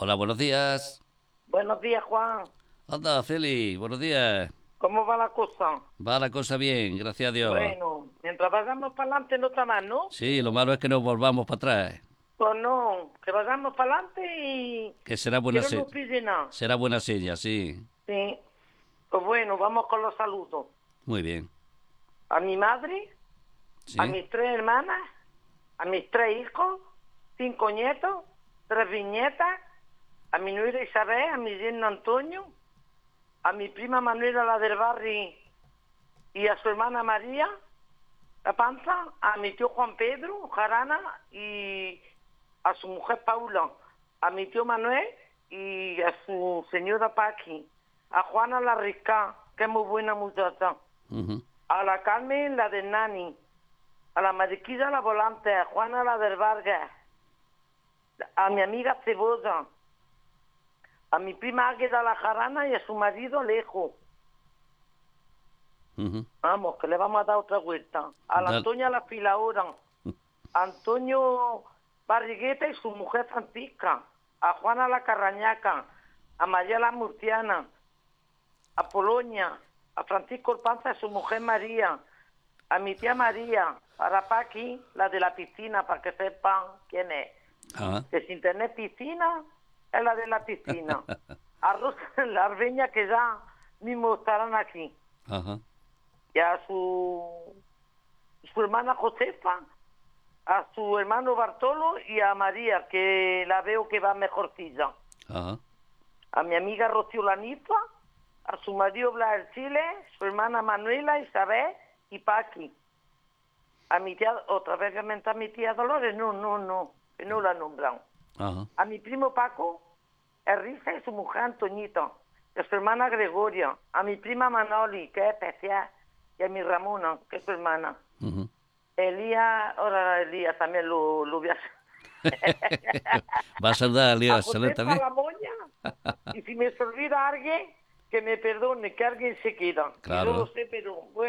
Hola, buenos días. Buenos días, Juan. Anda, Feli, buenos días. ¿Cómo va la cosa? Va la cosa bien, gracias a Dios. Bueno, mientras vayamos para adelante no está mal, ¿no? Sí, lo malo es que nos volvamos para atrás, Pues no, que vayamos para adelante y que será que buena, no nos pille nada. será buena seña, sí. Sí. Pues bueno, vamos con los saludos. Muy bien. A mi madre, a Sí, mis tres hermanas, a mis tres hijos, cinco nietos, tres bisnietas, a mi nuera Isabel, a mi yerno Antonio, a mi prima Manuela, la del barrio, y a su hermana María, la Panza, a mi tío Juan Pedro Jarana y a su mujer Paula, a mi tío Manuel y a su señora Paqui, a Juana la Rica, que es muy buena muchacha, ujú, a la Carmen la de Nani, a la Mariquilla la Volante, a Juana la del Vargas, a mi amiga Cebolla, a mi prima Águeda la Jarana y a su marido Alejo. ujú. Vamos, que le vamos a dar otra vuelta. A la Dale. Antonia la Filaora, a Antonio Barrigueta y su mujer Francisca, a Juana la Carrañaca, a María la Murciana, a Polonia, a Francisco Orpanza y su mujer María, a mi tía María, para Paqui, la de la piscina, para que sepan quién es. Ajá, Que sin tener piscina, es la de la piscina. A Rosa la Arbeña, que ya mismo estarán aquí. ajá. Y a su hermana Josefa, a su hermano Bartolo y a María, que la veo que va mejorcilla. Ajá. A mi amiga Rocío Lanifa, a su marido Blas Chile, su hermana Manuela, Isabel y Paqui. A mi tía, otra vez que menta a mi tía Dolores, no, que no la han nombrado. Ajá. A mi primo Paco, Errisa y su mujer Antoñita, y a su hermana Gregoria, a mi prima Manoli, que es especial, y a mi Ramona, que es su hermana. Ujú. Elías, ahora Elías también lo voy a Va a saludar a a Leo Salud José también. Salamoña, y si me se olvida alguien, que me perdone, que alguien se queda. Que no lo Claro. sé, pero bueno.